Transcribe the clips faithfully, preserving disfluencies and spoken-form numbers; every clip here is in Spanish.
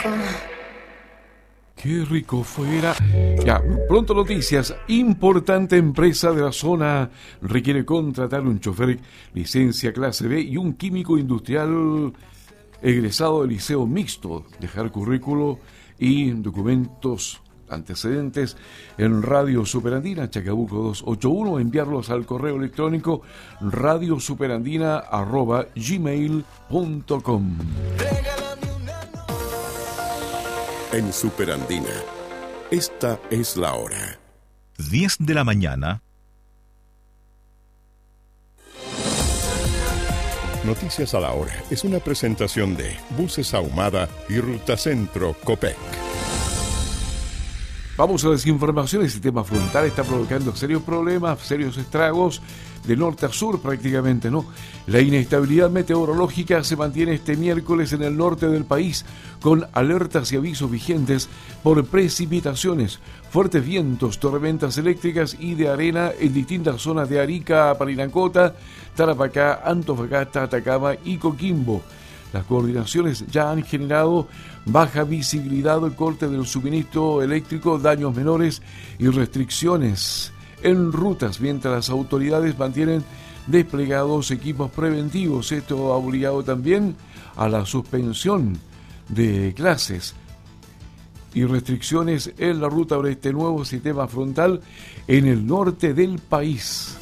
Qué rico fuera. Ya, pronto noticias. Importante empresa de la zona requiere contratar un chofer licencia clase B y un químico industrial egresado del liceo mixto. Dejar currículo y documentos antecedentes en Radio Superandina, Chacabuco doscientos ochenta y uno, enviarlos al correo electrónico radiosuperandina arroba gmail punto com. En Superandina, esta es la hora. diez de la mañana. Noticias a la hora es una presentación de Buses Ahumada y Ruta Centro Copec. Vamos a las informaciones. El sistema frontal está provocando serios problemas, serios estragos de norte a sur prácticamente, ¿no? La inestabilidad meteorológica se mantiene este miércoles en el norte del país, con alertas y avisos vigentes por precipitaciones, fuertes vientos, tormentas eléctricas y de arena en distintas zonas de Arica, Parinacota, Tarapacá, Antofagasta, Atacama y Coquimbo. Las coordinaciones ya han generado baja visibilidad, corte del suministro eléctrico, daños menores y restricciones en rutas, mientras las autoridades mantienen desplegados equipos preventivos. Esto ha obligado también a la suspensión de clases y restricciones en la ruta por este nuevo sistema frontal en el norte del país.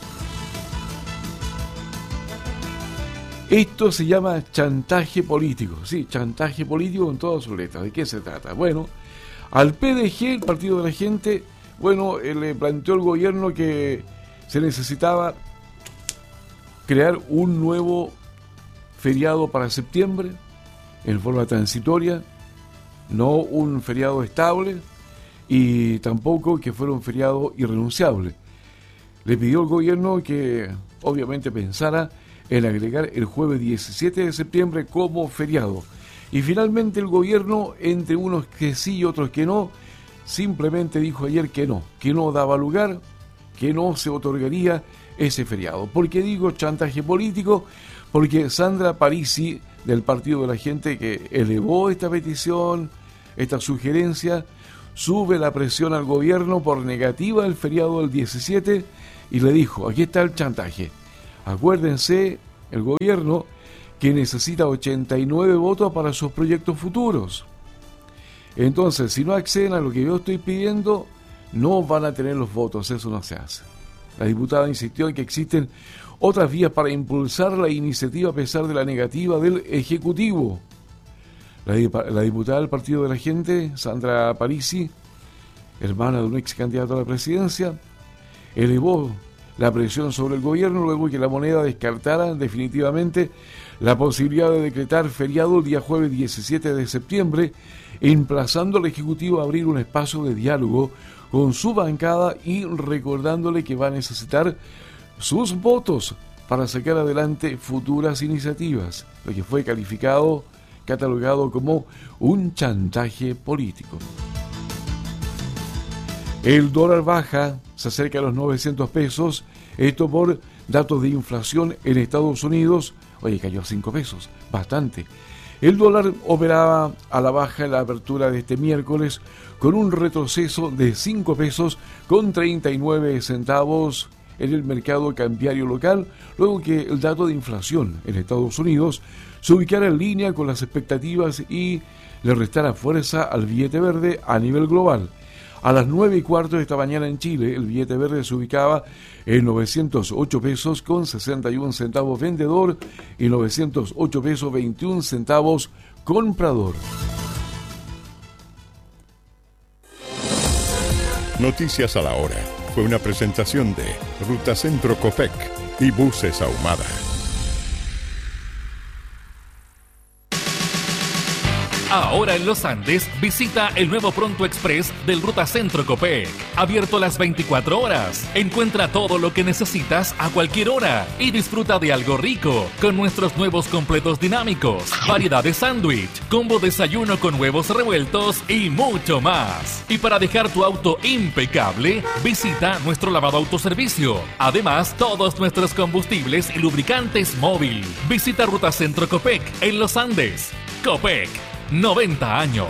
Esto se llama chantaje político, sí, chantaje político con todas sus letras. ¿De qué se trata? Bueno, al P D G, el Partido de la Gente, bueno, eh, le planteó el gobierno que se necesitaba crear un nuevo feriado para septiembre, en forma transitoria, no un feriado estable y tampoco que fuera un feriado irrenunciable. Le pidió al gobierno que obviamente pensara en agregar el jueves diecisiete de septiembre como feriado. Y finalmente el gobierno, entre unos que sí y otros que no, simplemente dijo ayer que no, que no daba lugar, que no se otorgaría ese feriado. ¿Por qué digo chantaje político? Porque Sandra Parisi, del Partido de la Gente, que elevó esta petición, esta sugerencia, sube la presión al gobierno por negativa del feriado del diecisiete y le dijo, aquí está el chantaje. Acuérdense, el gobierno, que necesita ochenta y nueve votos para sus proyectos futuros. Entonces, si no acceden a lo que yo estoy pidiendo, no van a tener los votos, eso no se hace. La diputada insistió en que existen otras vías para impulsar la iniciativa a pesar de la negativa del Ejecutivo. La, la diputada del Partido de la Gente, Sandra Parisi, hermana de un ex candidato a la presidencia, elevó la presión sobre el gobierno luego que la moneda descartara definitivamente la posibilidad de decretar feriado el día jueves diecisiete de septiembre, emplazando al Ejecutivo a abrir un espacio de diálogo con su bancada y recordándole que va a necesitar sus votos para sacar adelante futuras iniciativas, lo que fue calificado, catalogado como un chantaje político. El dólar baja, se acerca a los novecientos pesos, esto por datos de inflación en Estados Unidos. Oye, cayó a cinco pesos, bastante. El dólar operaba a la baja en la apertura de este miércoles con un retroceso de cinco pesos con treinta y nueve centavos en el mercado cambiario local, luego que el dato de inflación en Estados Unidos se ubicara en línea con las expectativas y le restara fuerza al billete verde a nivel global. A las nueve y cuarto de esta mañana en Chile, el billete verde se ubicaba en novecientos ocho pesos con sesenta y un centavos vendedor y novecientos ocho pesos veintiún centavos comprador. Noticias a la hora fue una presentación de Ruta Centro Copec y Buses Ahumada. Ahora en Los Andes, visita el nuevo Pronto Express del Ruta Centro Copec. Abierto las veinticuatro horas. Encuentra todo lo que necesitas a cualquier hora y disfruta de algo rico con nuestros nuevos completos dinámicos, variedad de sándwich, combo desayuno con huevos revueltos y mucho más. Y para dejar tu auto impecable, visita nuestro lavado autoservicio. Además, todos nuestros combustibles y lubricantes móvil. Visita Ruta Centro Copec en Los Andes. Copec, noventa años.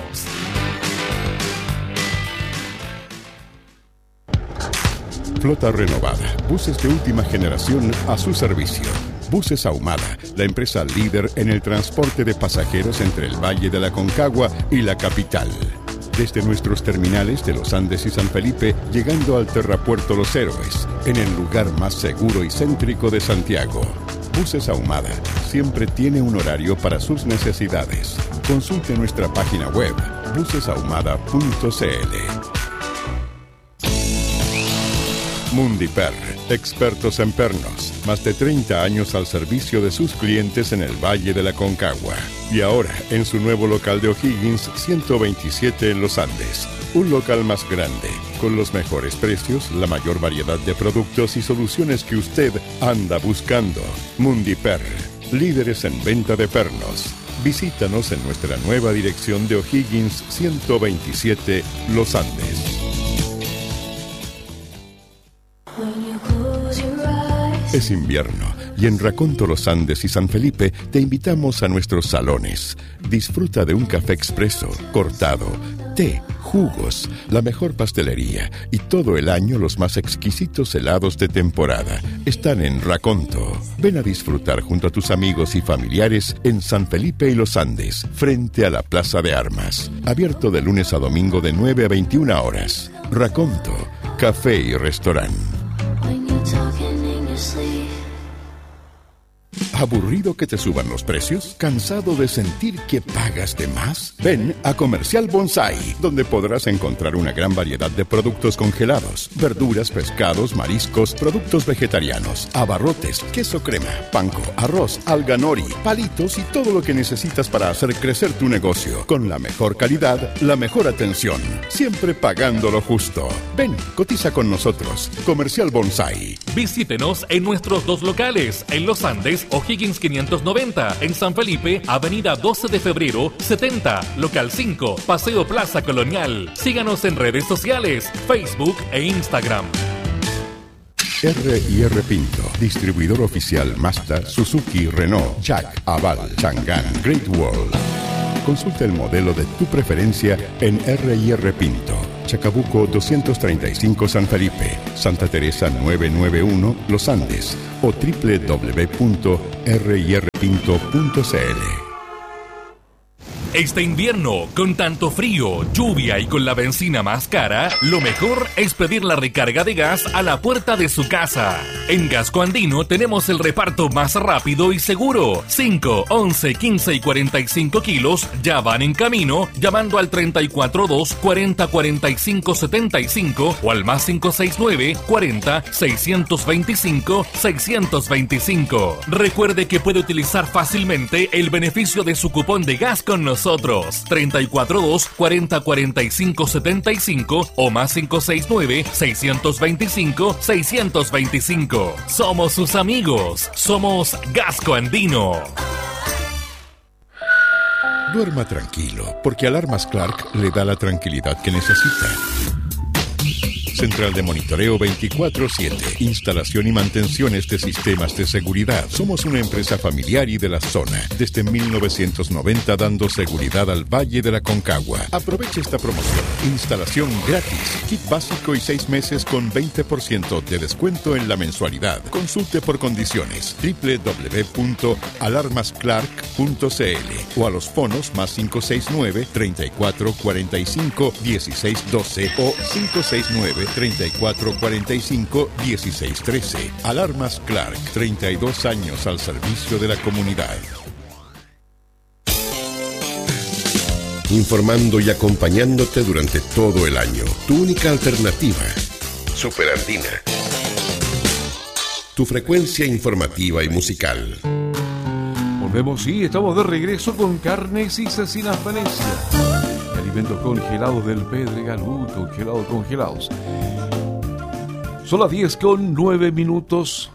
Flota renovada, buses de última generación a su servicio. Buses Ahumada, la empresa líder en el transporte de pasajeros entre el Valle de la Concagua y la capital. Desde nuestros terminales de Los Andes y San Felipe, llegando al Terrapuerto Los Héroes, en el lugar más seguro y céntrico de Santiago. Buses Ahumada siempre tiene un horario para sus necesidades. Consulte nuestra página web, buses ahumada punto c l. Mundiper, expertos en pernos, más de treinta años al servicio de sus clientes en el Valle de la Concagua. Y ahora, en su nuevo local de O'Higgins, ciento veintisiete en Los Andes. Un local más grande, con los mejores precios, la mayor variedad de productos y soluciones que usted anda buscando. Mundiper, líderes en venta de pernos. Visítanos en nuestra nueva dirección de O'Higgins, ciento veintisiete, Los Andes. Es invierno y en Raconto, Los Andes y San Felipe te invitamos a nuestros salones. Disfruta de un café expreso, cortado, té, jugos, la mejor pastelería y todo el año los más exquisitos helados de temporada. Están en Raconto. Ven a disfrutar junto a tus amigos y familiares en San Felipe y Los Andes, frente a la Plaza de Armas. Abierto de lunes a domingo de nueve a veintiuna horas. Raconto, café y restaurante. ¿Aburrido que te suban los precios? ¿Cansado de sentir que pagas de más? Ven a Comercial Bonsai, donde podrás encontrar una gran variedad de productos congelados, verduras, pescados, mariscos, productos vegetarianos, abarrotes, queso crema, panko, arroz, alga nori, palitos y todo lo que necesitas para hacer crecer tu negocio. Con la mejor calidad, la mejor atención, siempre pagando lo justo. Ven, cotiza con nosotros. Comercial Bonsai. Visítenos en nuestros dos locales, en Los Andes, O'Higgins quinientos noventa, en San Felipe, Avenida doce de febrero, setenta, Local cinco, Paseo Plaza Colonial. Síganos en redes sociales, Facebook e Instagram. R y R Pinto, distribuidor oficial Mazda, Suzuki, Renault, Jack, Aval, Chang'an, Great Wall. Consulta el modelo de tu preferencia en R y R Pinto. Chacabuco doscientos treinta y cinco San Felipe, Santa Teresa novecientos noventa y uno Los Andes o doble u doble u doble u punto r y r pinto punto c l. Este invierno, con tanto frío, lluvia y con la benzina más cara, lo mejor es pedir la recarga de gas a la puerta de su casa. En Gasco Andino tenemos el reparto más rápido y seguro. cinco, once, quince y cuarenta y cinco kilos ya van en camino llamando al treinta y cuatro dos, cuarenta, cuarenta y cinco, setenta y cinco o al más cinco seis nueve, cuarenta, seiscientos veinticinco, seiscientos veinticinco. Recuerde que puede utilizar fácilmente el beneficio de su cupón de gas con nosotros. Nosotros, treinta y cuatro dos, cuarenta, cuarenta y cinco, setenta y cinco o más cinco seis nueve, seiscientos veinticinco, seiscientos veinticinco. Somos sus amigos. Somos Gasco Andino. Duerma tranquilo, porque Alarmas Clark le da la tranquilidad que necesita. Central de monitoreo veinticuatro siete. Instalación y mantenciones de sistemas de seguridad. Somos una empresa familiar y de la zona. Desde mil novecientos noventa dando seguridad al Valle de la Concagua. Aproveche esta promoción. Instalación gratis. Kit básico y seis meses con veinte por ciento de descuento en la mensualidad. Consulte por condiciones. doble u doble u doble u punto alarmas clark punto c l o a los fonos más cinco seis nueve, treinta y cuatro, cuarenta y cinco, dieciséis doce o cinco seis nueve, treinta y cuatro, cuarenta y cinco, dieciséis trece. Alarmas Clark, treinta y dos años al servicio de la comunidad. Informando y acompañándote durante todo el año. Tu única alternativa. Superandina. Tu frecuencia informativa y musical. Volvemos, sí, estamos de regreso con Carnes y Cecinas Venecia. Alimentos congelados del Pedregal, uh, congelados, congelados. Son las diez con nueve minutos.